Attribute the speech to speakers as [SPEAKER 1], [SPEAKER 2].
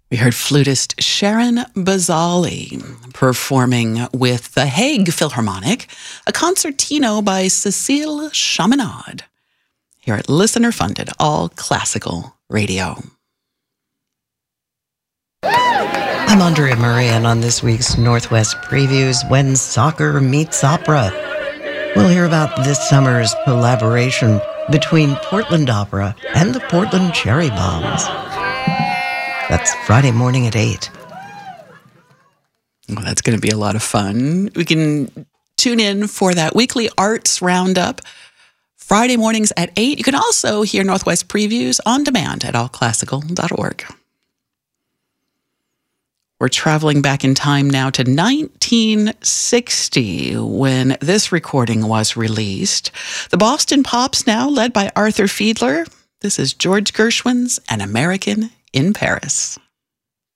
[SPEAKER 1] We heard flutist Sharon Bazali performing with the Hague Philharmonic, a concertino by Cécile Chaminade, here at listener-funded All Classical Radio.
[SPEAKER 2] I'm Andrea Murray, and on this week's Northwest Previews, When Soccer Meets Opera, we'll hear about this summer's collaboration between Portland Opera and the Portland Cherry Bombs. That's Friday morning at 8.
[SPEAKER 1] Well, that's going to be a lot of fun. We can tune in for that weekly arts roundup Friday mornings at 8. You can also hear Northwest Previews on demand at allclassical.org. We're traveling back in time now to 1960 when this recording was released. The Boston Pops now, led by Arthur Fiedler. This is George Gershwin's An American in Paris.